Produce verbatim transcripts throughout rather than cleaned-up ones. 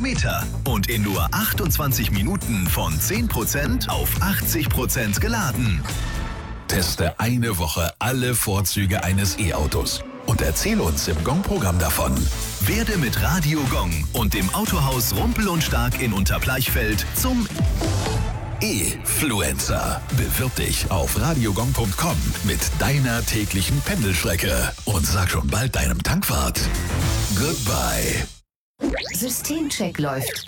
Kilometer und in nur achtundzwanzig Minuten von zehn Prozent auf achtzig Prozent geladen. Teste eine Woche alle Vorzüge eines E-Autos und erzähl uns im Gong-Programm davon. Werde mit Radio Gong und dem Autohaus Rumpel und Stark in Unterbleichfeld zum E-Fluencer. Bewirb dich auf radiogong punkt com mit deiner täglichen Pendelstrecke und sag schon bald deinem Tankwart Goodbye. Systemcheck läuft.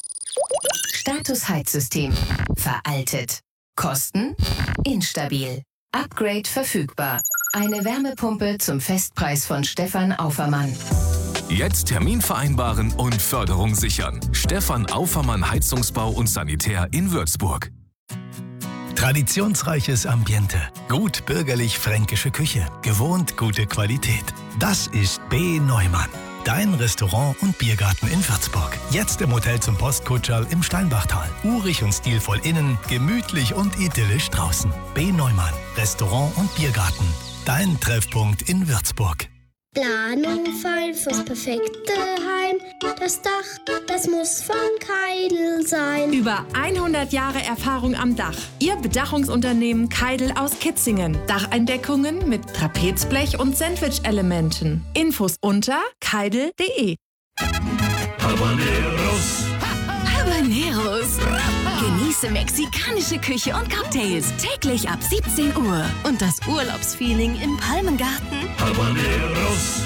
Status Heizsystem. Veraltet. Kosten? Instabil. Upgrade verfügbar. Eine Wärmepumpe zum Festpreis von Stefan Aufermann. Jetzt Termin vereinbaren und Förderung sichern. Stefan Aufermann Heizungsbau und Sanitär in Würzburg. Traditionsreiches Ambiente, gut bürgerlich-fränkische Küche, gewohnt gute Qualität. Das ist B. Neumann, dein Restaurant und Biergarten in Würzburg. Jetzt im Hotel zum Postkutscherl im Steinbachtal. Urig und stilvoll innen, gemütlich und idyllisch draußen. B. Neumann, Restaurant und Biergarten. Dein Treffpunkt in Würzburg. Planung fein fürs perfekte Heim. Das Dach, das muss von Keidel sein. Über hundert Jahre Erfahrung am Dach. Ihr Bedachungsunternehmen Keidel aus Kitzingen. Dacheindeckungen mit Trapezblech und Sandwich-Elementen. Infos unter keidel punkt de. Habaneros. Habaneros. Genieße mexikanische Küche und Cocktails täglich ab siebzehn Uhr. Und das Urlaubsfeeling im Palmengarten. Habaneros.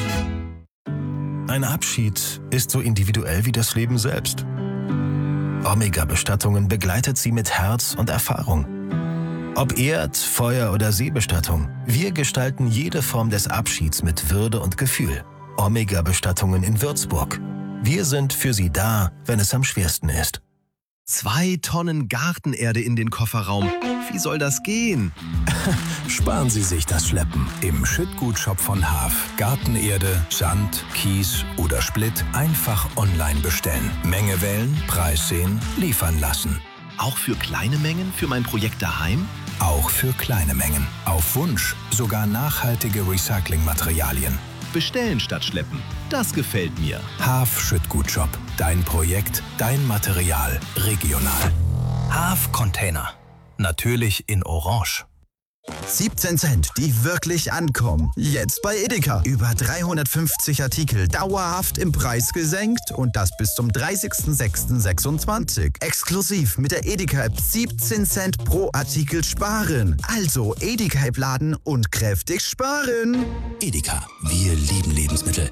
Ein Abschied ist so individuell wie das Leben selbst. Omega-Bestattungen begleitet Sie mit Herz und Erfahrung. Ob Erd-, Feuer- oder Seebestattung, wir gestalten jede Form des Abschieds mit Würde und Gefühl. Omega-Bestattungen in Würzburg. Wir sind für Sie da, wenn es am schwersten ist. Zwei Tonnen Gartenerde in den Kofferraum. Wie soll das gehen? Sparen Sie sich das Schleppen. Im Schüttgutshop von Haaf. Gartenerde, Sand, Kies oder Splitt einfach online bestellen. Menge wählen, Preis sehen, liefern lassen. Auch für kleine Mengen für mein Projekt daheim? Auch für kleine Mengen. Auf Wunsch sogar nachhaltige Recyclingmaterialien. Bestellen statt schleppen. Das gefällt mir. Haaf Schüttgutshop. Dein Projekt, dein Material, regional. Haaf Container. Natürlich in Orange. siebzehn Cent, die wirklich ankommen. Jetzt bei Edeka. Über dreihundertfünfzig Artikel dauerhaft im Preis gesenkt und das bis zum dreißigsten sechsten sechsundzwanzig. Exklusiv mit der Edeka-App siebzehn Cent pro Artikel sparen. Also Edeka-App laden und kräftig sparen. Edeka, wir lieben Lebensmittel.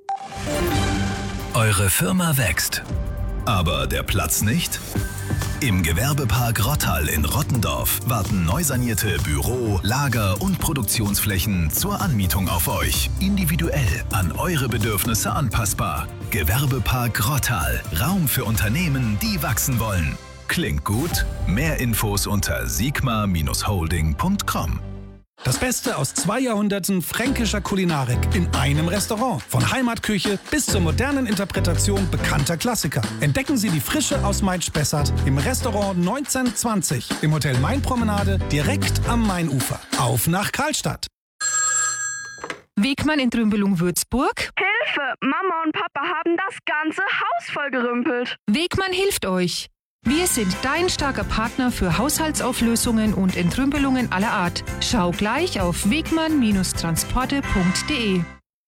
Eure Firma wächst, aber der Platz nicht? Im Gewerbepark Rottal in Rottendorf warten neu sanierte Büro-, Lager- und Produktionsflächen zur Anmietung auf euch. Individuell an eure Bedürfnisse anpassbar. Gewerbepark Rottal. Raum für Unternehmen, die wachsen wollen. Klingt gut? Mehr Infos unter sigma Bindestrich holding punkt com. Das Beste aus zwei Jahrhunderten fränkischer Kulinarik in einem Restaurant. Von Heimatküche bis zur modernen Interpretation bekannter Klassiker. Entdecken Sie die Frische aus Main-Spessart im Restaurant neunzehnhundertzwanzig im Hotel Mainpromenade direkt am Mainufer. Auf nach Karlstadt. Wegmann in Trümbelung Würzburg. Hilfe! Mama und Papa haben das ganze Haus vollgerümpelt. Wegmann hilft euch. Wir sind dein starker Partner für Haushaltsauflösungen und Entrümpelungen aller Art. Schau gleich auf wegmann Transporte punkt de.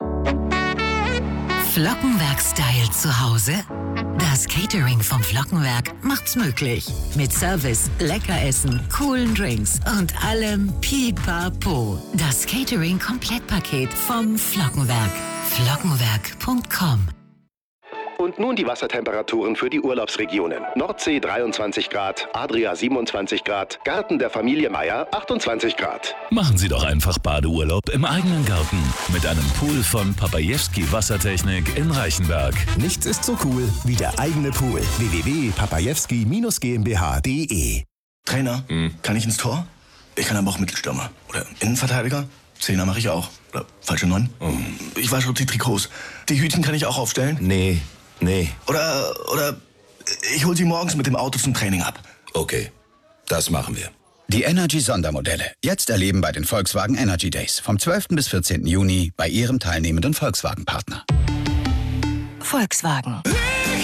Flockenwerk-Style zu Hause? Das Catering vom Flockenwerk macht's möglich. Mit Service, Leckeressen, coolen Drinks und allem Pipapo. Das Catering-Komplettpaket vom Flockenwerk. Flockenwerk punkt com. Und nun die Wassertemperaturen für die Urlaubsregionen. Nordsee dreiundzwanzig Grad, Adria siebenundzwanzig Grad, Garten der Familie Meier achtundzwanzig Grad. Machen Sie doch einfach Badeurlaub im eigenen Garten mit einem Pool von Papajewski Wassertechnik in Reichenberg. Nichts ist so cool wie der eigene Pool. w w w punkt papajewski GmbH punkt de. Trainer, hm. kann ich ins Tor? Ich kann aber auch Mittelstürmer. Oder Innenverteidiger? Zehner mache ich auch. Oder falsche Neun? Oh. Ich wasche die Trikots. Die Hütchen kann ich auch aufstellen? Nee. Nee. Oder, oder ich hol sie morgens mit dem Auto zum Training ab. Okay, das machen wir. Die Energy-Sondermodelle. Jetzt erleben bei den Volkswagen Energy Days. Vom zwölften bis vierzehnten Juni bei Ihrem teilnehmenden Volkswagen-Partner. Volkswagen.